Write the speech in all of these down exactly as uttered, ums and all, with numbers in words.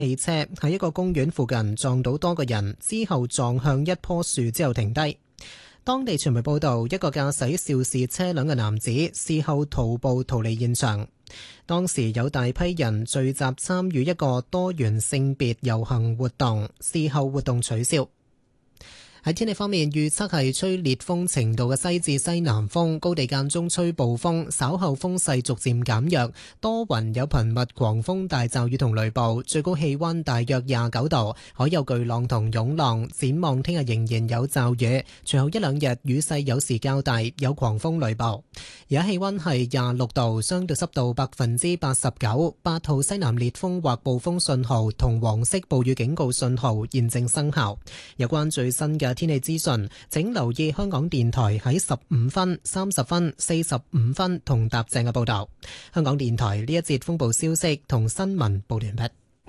汽車喺一個公園附近撞到多個人，之後撞向一棵樹之後停低。當地傳媒報道，一個駕駛肇事車輛嘅男子事後徒步逃離現場。當時有大批人聚集參與一個多元性別遊行活動，事後活動取消。喺天氣方面，預測係吹烈風程度嘅西至西南風，高地間中吹暴風，稍後風勢逐漸減弱，多雲有頻密狂風大驟雨同雷暴，最高氣溫大約廿九度，海有巨浪同湧浪。展望聽日仍然有驟雨，隨後一兩日雨勢有時較大，有狂風雷暴。而家氣溫係廿六度，相對濕度百分之八十九，八號西南烈風或暴風信號同黃色暴雨警告信號現正生效。有關最新嘅天氣資訊，請留意香港電台喺十五分、三十分、四十五分同踏正嘅報道。香港電台呢一節風暴消息同新聞報完畢。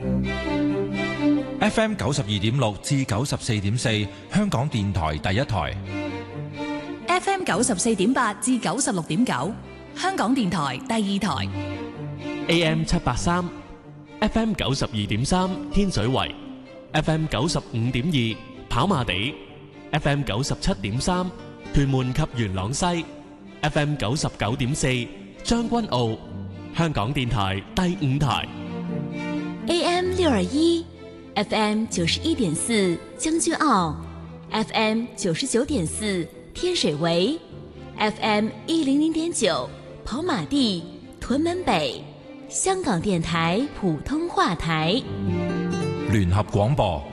F M 九十二點六至九十四點四，香港電台第一台。 F M 九十四點八至九十六點九，香港電台第二台。 A M 七八三，F M 九十二點三，天水圍；F M 九十五點二，跑馬地；F M 九十七點三，屯門及元朗西；F M 九十九點四，將軍澳。香港電台第五台。 A M 六二一，F M 九十一點四，將軍澳；F M 九十九點四，天水圍；F M 一零零點九，跑馬地、屯門北。香港電台普通話台。 聯合廣播。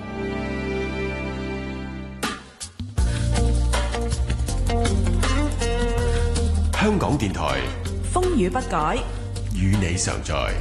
香港電台風雨不改， 與你常在。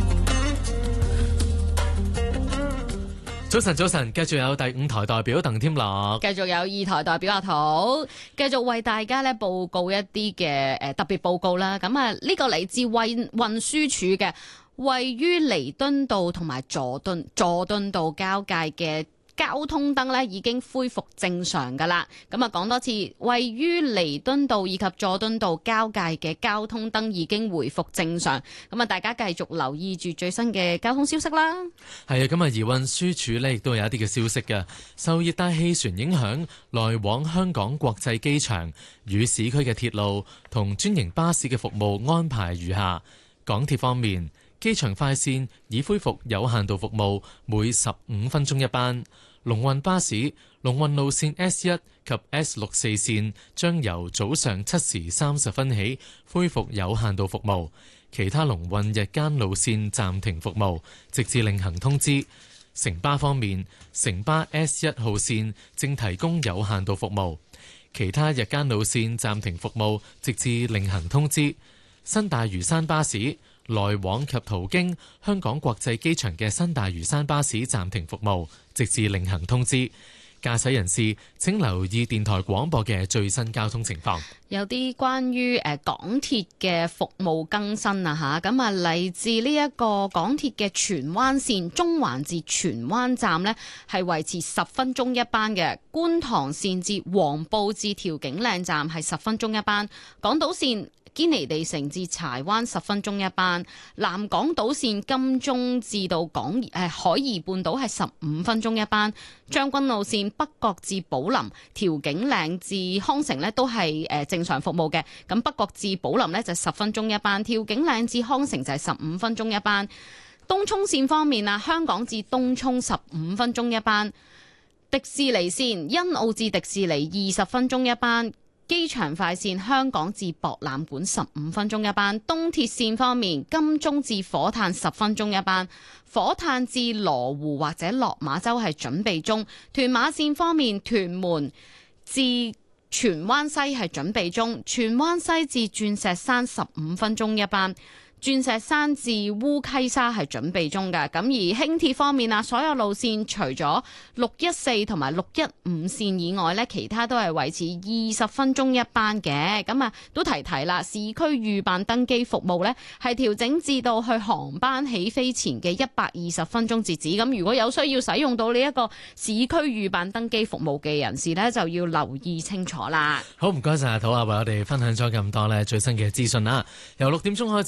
早晨，早晨，繼續有第五台代表鄧添樂， 繼續有二台代表阿土，繼續為大家咧報告一啲嘅誒特別報告啦。咁啊，呢個嚟自運運輸署嘅，位於彌敦道同埋佐敦佐敦道交界嘅交通燈咧已經恢復正常噶啦。咁啊，講多次，位於彌敦道以及佐敦道交界嘅交通燈已經恢復正常。咁啊，大家繼續留意住最新嘅交通消息啦。 係啊，咁啊，而運輸署呢亦都有一啲嘅消息嘅。受熱帶氣旋影響，來往香港國際機場與市區嘅鐵路同專營巴士嘅服務安排如下。港鐵方面，機場快線已恢復有限度服務，每十五分鐘一班。龍運巴士、龍運路線 S 一 及 S 六四線將由早上七時三十分起恢復有限度服務，其他龍運日間路線暫停服務，直至另行通知。城巴方面，城巴 S 一 號線正提供有限度服務，其他日間路線暫停服務，直至另行通知。新大嶼山巴士來往及途經香港國際機場嘅新大嶼山巴士暫停服務，直至另行通知。駕駛人士請留意電台廣播嘅最新交通情況。 有啲關於誒港鐵嘅服務更新啊嚇，咁啊嚟自呢一個港鐵嘅荃灣線中環至荃灣站呢，係維持十分鐘一班嘅；觀塘線至黃埔至調景嶺站係十分鐘一班；港島線堅尼地城至柴灣十分鐘一班，南港島線金鐘至到港誒海怡半島係十五分鐘一班，將軍澳線北角至寶林、調景嶺至康城呢都係誒正常服務嘅。咁北角至寶林呢就十分鐘一班，調景嶺至康城就係十五分鐘一班。東涌線方面啊，香港至東涌十五分鐘一班，迪士尼線欣澳至迪士尼二十分鐘一班。機場快線香港至博覽館十五分鐘一班。東鐵線方面，金鐘至火炭十分鐘一班，火炭至羅湖或者落馬洲係準備中。屯馬線方面，屯門至荃灣西係準備中，荃灣西至鑽石山十五分鐘一班，鑽石山至烏溪沙係準備中嘅。咁而輕鐵方面啊，所有路線除咗六一四同埋六一五線以外呢，其他都係維持二十分鐘一班嘅。咁啊，都提提啦，市區預辦登機服務呢係調整至到去航班起飛前嘅一百二十分鐘截止。咁如果有需要使用到呢一個市區預辦登機服務嘅人士呢，就要留意清楚啦。 好，唔該晒阿土啊，為我哋分享咗咁多呢最新嘅資訊啦。由六點鐘開始啦，我哋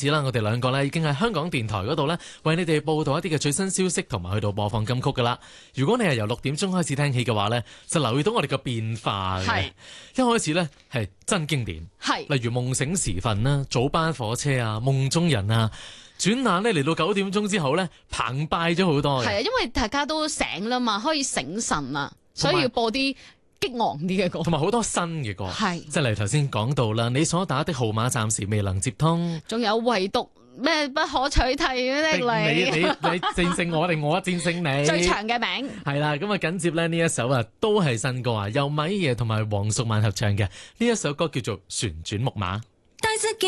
兩個呢已經喺香港電台嗰度呢，為你哋報道一啲嘅最新消息，同埋去到播放金曲噶啦。如果你係由六點鐘開始聽起嘅話呢，就留意到我哋嘅變化嘅。 係一開始呢係真經典， 係例如夢醒時分啦、早班火車啊、夢中人啊。轉眼呢嚟到九點鐘之後呢，澎湃咗好多嘅。 係啊，因為大家都醒啦嘛，可以醒神啦，所以要播啲激昂啲嘅歌， 同埋好多新嘅歌。 係即係例如頭先講到啦，你所打的號碼暫時未能接通， 仲有唯獨咩不可取替的你你， 你你戰勝我定我戰勝你？ 最長嘅名係啦，咁啊緊接咧呢一首啊都係新歌啊，由米爺同埋黃淑蔓合唱嘅呢一首歌叫做《旋轉木馬》。